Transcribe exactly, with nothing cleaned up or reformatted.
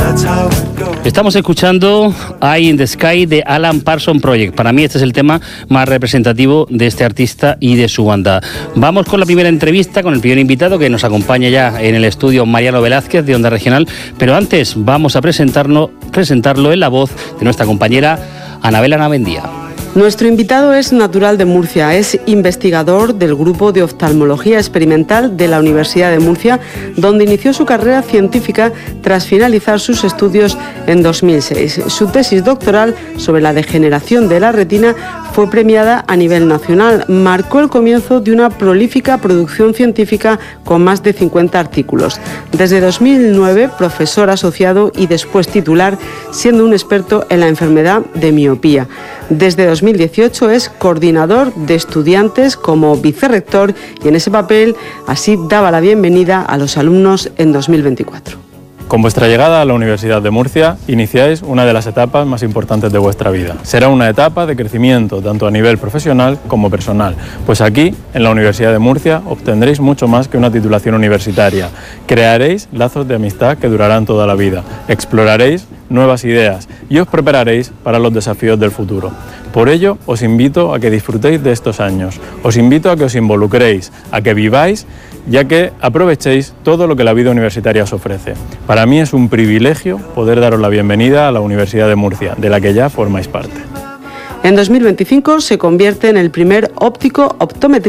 Estamos escuchando Eye in the Sky de Alan Parsons Project. Para mí este es el tema más representativo de este artista y de su banda. Vamos con la primera entrevista con el primer invitado que nos acompaña ya en el estudio, Mariano Velázquez de Onda Regional. Pero antes vamos a presentarlo, presentarlo en la voz de nuestra compañera Anabela Navendía. Nuestro invitado es natural de Murcia, es investigador del Grupo de Oftalmología Experimental de la Universidad de Murcia, donde inició su carrera científica tras finalizar sus estudios en dos mil seis. Su tesis doctoral sobre la degeneración de la retina fue premiada a nivel nacional. Marcó el comienzo de una prolífica producción científica con más de cincuenta artículos. Desde dos mil nueve, profesor asociado y después titular, siendo un experto en la enfermedad de miopía. Desde dos mil dieciocho es coordinador de estudiantes como vicerrector y en ese papel así daba la bienvenida a los alumnos en dos mil veinticuatro. Con vuestra llegada a la Universidad de Murcia, iniciáis una de las etapas más importantes de vuestra vida. Será una etapa de crecimiento tanto a nivel profesional como personal, pues aquí, en la Universidad de Murcia, obtendréis mucho más que una titulación universitaria. Crearéis lazos de amistad que durarán toda la vida, exploraréis nuevas ideas y os prepararéis para los desafíos del futuro. Por ello, os invito a que disfrutéis de estos años, os invito a que os involucréis, a que viváis, ya que aprovechéis todo lo que la vida universitaria os ofrece. Para mí es un privilegio poder daros la bienvenida a la Universidad de Murcia, de la que ya formáis parte. En dos mil veinticinco se convierte en el primer óptico optometrista